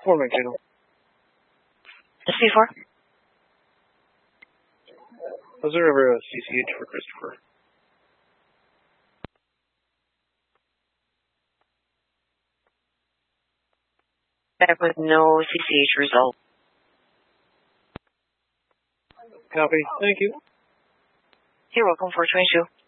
4 channel. SP4? Observe CCH for Christopher. Back with no CCH result. Copy. Thank you. You're welcome, 422.